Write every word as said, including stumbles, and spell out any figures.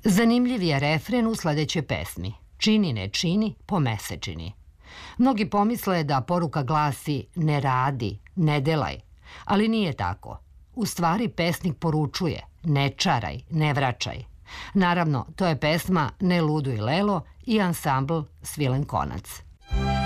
Zanimljiv je refren u sledećoj pesmi. Čini ne čini po mesečini. Mnogi pomisle da poruka glasi ne radi, ne delaj, ali nije tako. U stvari pesnik poručuje ne čaraj, ne vraćaj. Naravno, to je pesma Ne luduj Lelo i ansambl Svilen konac.